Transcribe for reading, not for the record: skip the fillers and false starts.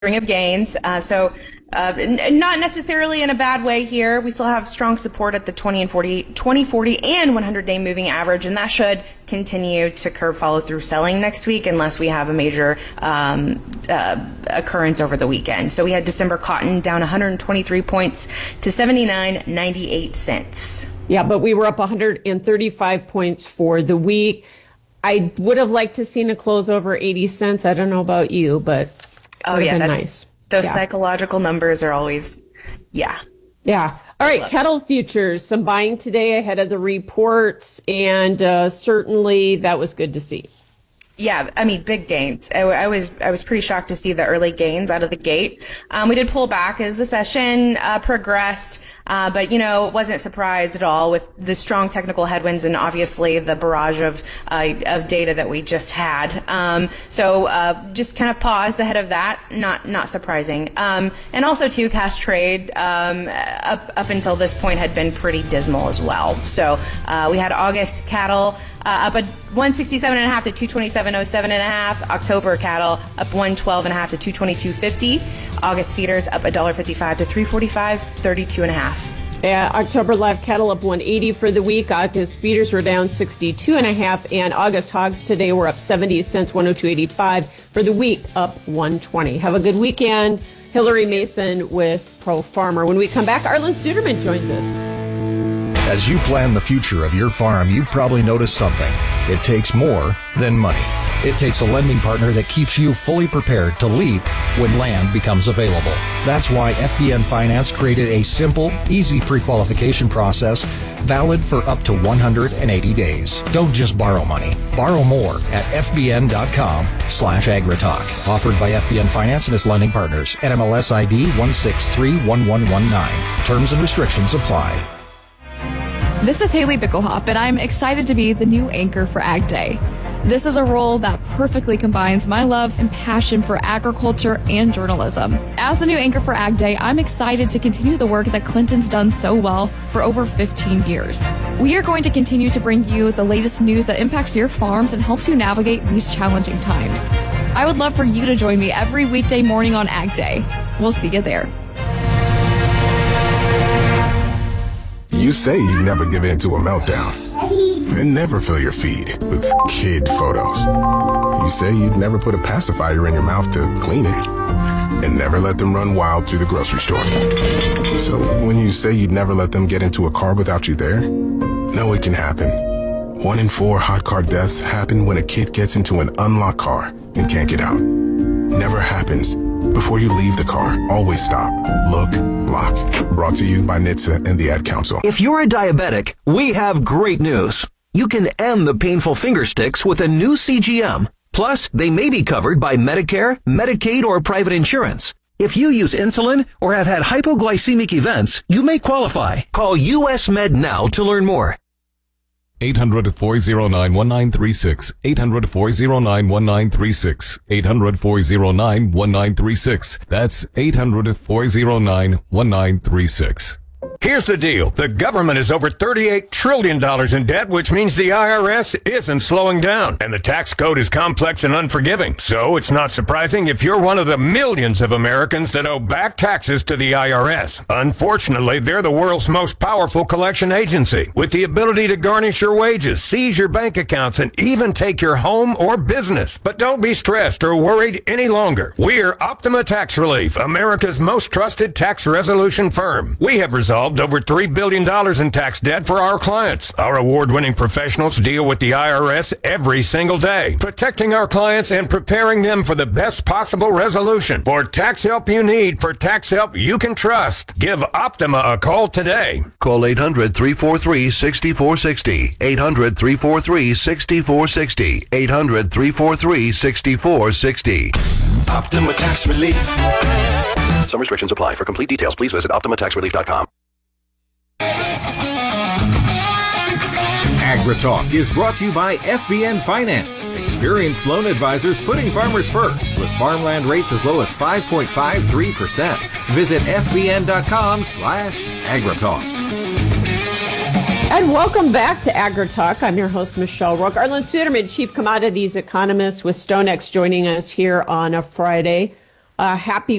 of gains. Not necessarily in a bad way here. We still have strong support at the 20, 40, and 100-day moving average, and that should continue to curb follow-through selling next week unless we have a major occurrence over the weekend. So we had December cotton down 123 points to 79.98 cents. Yeah, but we were up 135 points for the week. I would have liked to seen a close over 80 cents. I don't know about you, but that's nice. Those psychological numbers are always, Yeah. All right, cattle futures, some buying today ahead of the reports, and certainly that was good to see. Yeah, I mean, big gains. I was pretty shocked to see the early gains out of the gate. We did pull back as the session progressed, but wasn't surprised at all with the strong technical headwinds and obviously the barrage of data that we just had. So just kind of paused ahead of that. Not surprising. And also too, cash trade up until this point had been pretty dismal as well. So we had August cattle up at 167.5 to 227.07.5. October cattle up 112.5 to 222.50. August feeders up $1.55 to 345.32.5. Yeah, October live cattle up 180 for the week. August feeders were down 62.5, and August hogs today were up 70 cents, 102.85 for the week, up 120. Have a good weekend. Hillary Mason with Pro Farmer. When we come back, Arlen Suderman joins us. As you plan the future of your farm, you've probably noticed something. It takes more than money. It takes a lending partner that keeps you fully prepared to leap when land becomes available. That's why FBN Finance created a simple, easy pre-qualification process valid for up to 180 days. Don't just borrow money. Borrow more at fbn.com/agritalk. Offered by FBN Finance and its lending partners. NMLS ID 1631119. Terms and restrictions apply. This is Haley Bickelhop, and I'm excited to be the new anchor for Ag Day. This is a role that perfectly combines my love and passion for agriculture and journalism. As the new anchor for Ag Day, I'm excited to continue the work that Clinton's done so well for over 15 years. We are going to continue to bring you the latest news that impacts your farms and helps you navigate these challenging times. I would love for you to join me every weekday morning on Ag Day. We'll see you there. You say you never give in to a meltdown and never fill your feed with kid photos. You say you'd never put a pacifier in your mouth to clean it and never let them run wild through the grocery store. So when you say you'd never let them get into a car without you there, no, it can happen. 1 in 4 hot car deaths happen when a kid gets into an unlocked car and can't get out. Never happens. Before you leave the car, always stop, look, lock. Brought to you by NHTSA and the Ad Council. If you're a diabetic, we have great news. You can end the painful finger sticks with a new CGM. Plus, they may be covered by Medicare, Medicaid, or private insurance. If you use insulin or have had hypoglycemic events, you may qualify. Call US Med now to learn more. 800-409-1936. 800-409-1936. 800-409-1936. That's 800-409-1936. Here's the deal. The government is over $38 trillion in debt, which means the IRS isn't slowing down. And the tax code is complex and unforgiving. So it's not surprising if you're one of the millions of Americans that owe back taxes to the IRS. Unfortunately, they're the world's most powerful collection agency, with the ability to garnish your wages, seize your bank accounts, and even take your home or business. But don't be stressed or worried any longer. We're Optima Tax Relief, America's most trusted tax resolution firm. We have resolved over $3 billion in tax debt for our clients. Our award-winning professionals deal with the IRS every single day, protecting our clients and preparing them for the best possible resolution. For tax help you need, for tax help you can trust, give Optima a call today. Call 800-343-6460. 800-343-6460. 800-343-6460. Optima Tax Relief. Some restrictions apply. For complete details, please visit OptimaTaxRelief.com. AgriTalk is brought to you by FBN Finance. Experienced loan advisors putting farmers first with farmland rates as low as 5.53%. Visit FBN.com/AgriTalk. And welcome back to AgriTalk. I'm your host, Michelle Rook. Arlen Suderman, Chief Commodities Economist with StoneX, joining us here on a Friday. happy